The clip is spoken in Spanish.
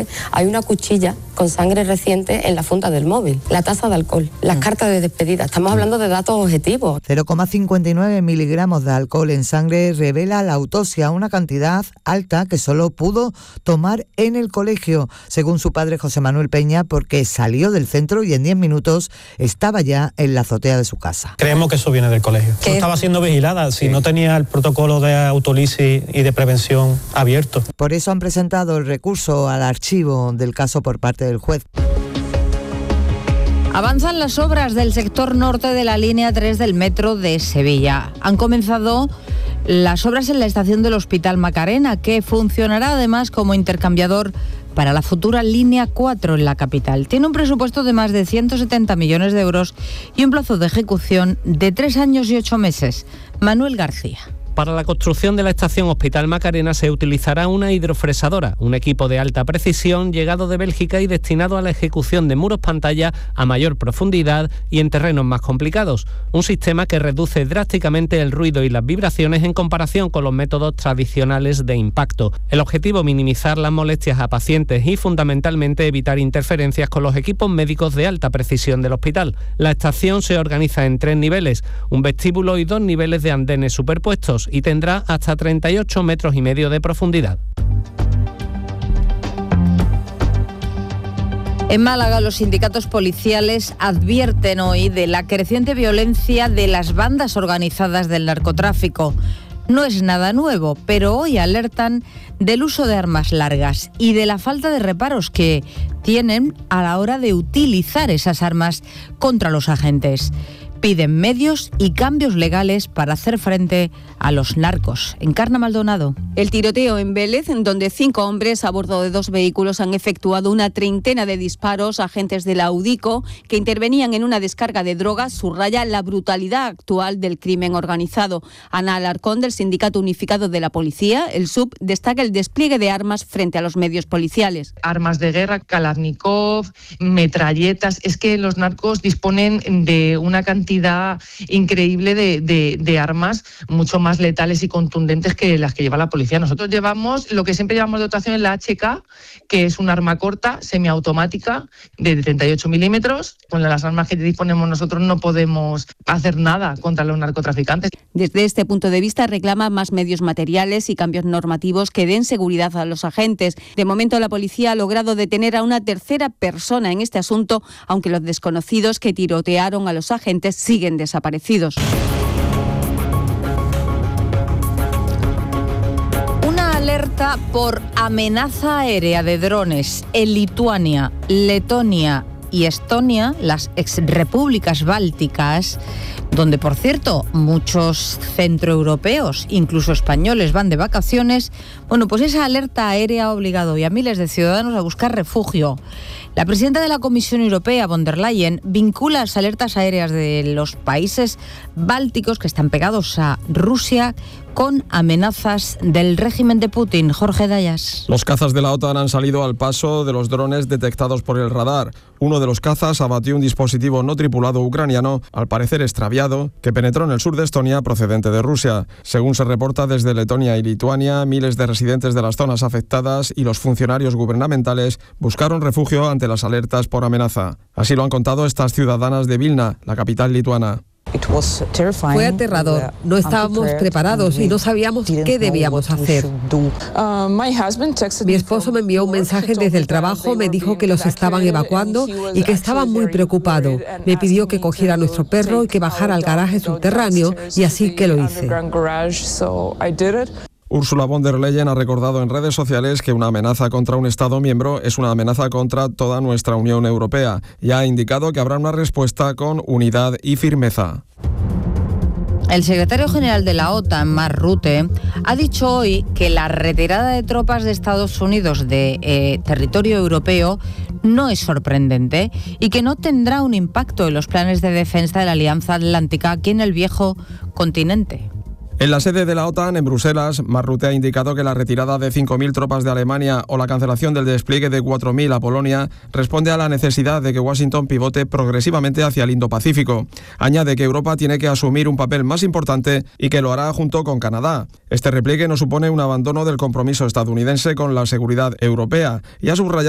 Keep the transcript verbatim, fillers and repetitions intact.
Aparte, hay una cuchilla con sangre reciente en la funda del móvil, la tasa de alcohol, las cartas de despedida. Estamos hablando de datos objetivos. cero coma cincuenta y nueve miligramos de alcohol en sangre revela la autopsia, una cantidad alta que solo pudo tomar en el colegio, según su padre José Manuel Peña, porque salió del centro y en diez minutos estaba ya en la azotea de su casa. Creemos que eso viene del colegio. No estaba siendo vigilada, si sí. no tenía el protocolo de autolisis y de prevención abierto. Por eso han presentado el recurso al archivo del caso por parte del juez. Avanzan las obras del sector norte de la línea tres del metro de Sevilla. Han comenzado las obras en la estación del Hospital Macarena, que funcionará además como intercambiador para la futura línea cuatro en la capital. Tiene un presupuesto de más de ciento setenta millones de euros y un plazo de ejecución de tres años y ocho meses. Manuel García. Para la construcción de la estación Hospital Macarena se utilizará una hidrofresadora, un equipo de alta precisión llegado de Bélgica y destinado a la ejecución de muros pantalla a mayor profundidad y en terrenos más complicados. Un sistema que reduce drásticamente el ruido y las vibraciones en comparación con los métodos tradicionales de impacto. El objetivo, minimizar las molestias a pacientes y fundamentalmente evitar interferencias con los equipos médicos de alta precisión del hospital. La estación se organiza en tres niveles, un vestíbulo y dos niveles de andenes superpuestos, y tendrá hasta treinta y ocho metros y medio de profundidad. En Málaga, los sindicatos policiales advierten hoy de la creciente violencia de las bandas organizadas del narcotráfico. No es nada nuevo, pero hoy alertan del uso de armas largas y de la falta de reparos que tienen a la hora de utilizar esas armas contra los agentes. Piden medios y cambios legales para hacer frente a los narcos. Encarna Maldonado. El tiroteo en Vélez, en donde cinco hombres a bordo de dos vehículos han efectuado una treintena de disparos a agentes de la UDICO que intervenían en una descarga de drogas, subraya la brutalidad actual del crimen organizado. Ana Alarcón, del Sindicato Unificado de la Policía, el S U P, destaca el despliegue de armas frente a los medios policiales. Armas de guerra, Kalashnikov, metralletas. Es que los narcos disponen de una cantidad increíble de, de, de armas mucho más letales y contundentes que las que lleva la policía. Nosotros llevamos lo que siempre llevamos de dotación en la H K, que es un arma corta, semiautomática, de treinta y ocho milímetros. Con las armas que disponemos nosotros no podemos hacer nada contra los narcotraficantes. Desde este punto de vista reclama más medios materiales y cambios normativos que den seguridad a los agentes. De momento la policía ha logrado detener a una tercera persona en este asunto, aunque los desconocidos que tirotearon a los agentes siguen desaparecidos. Una alerta por amenaza aérea de drones en Lituania, Letonia y Estonia, las exrepúblicas bálticas, donde, por cierto, muchos centroeuropeos, incluso españoles, van de vacaciones. Bueno, pues esa alerta aérea ha obligado hoy a miles de ciudadanos a buscar refugio. La presidenta de la Comisión Europea, von der Leyen, vincula las alertas aéreas de los países bálticos que están pegados a Rusia con amenazas del régimen de Putin. Jorge Dayas. Los cazas de la OTAN han salido al paso de los drones detectados por el radar. Uno de los cazas abatió un dispositivo no tripulado ucraniano, al parecer extraviado, que penetró en el sur de Estonia procedente de Rusia. Según se reporta desde Letonia y Lituania, miles de residentes de las zonas afectadas y los funcionarios gubernamentales buscaron refugio ante las alertas por amenaza. Así lo han contado estas ciudadanas de Vilna, la capital lituana. Fue aterrador. No estábamos preparados y no sabíamos qué debíamos hacer. Mi esposo me envió un mensaje desde el trabajo, me dijo que los estaban evacuando y que estaba muy preocupado. Me pidió que cogiera a nuestro perro y que bajara al garaje subterráneo y así que lo hice. Ursula von der Leyen ha recordado en redes sociales que una amenaza contra un Estado miembro es una amenaza contra toda nuestra Unión Europea y ha indicado que habrá una respuesta con unidad y firmeza. El secretario general de la OTAN, Mark Rutte, ha dicho hoy que la retirada de tropas de Estados Unidos de eh, territorio europeo no es sorprendente y que no tendrá un impacto en los planes de defensa de la Alianza Atlántica aquí en el viejo continente. En la sede de la OTAN, en Bruselas, Mark Rutte ha indicado que la retirada de cinco mil tropas de Alemania o la cancelación del despliegue de cuatro mil a Polonia responde a la necesidad de que Washington pivote progresivamente hacia el Indo-Pacífico. Añade que Europa tiene que asumir un papel más importante y que lo hará junto con Canadá. Este repliegue no supone un abandono del compromiso estadounidense con la seguridad europea y ha subrayado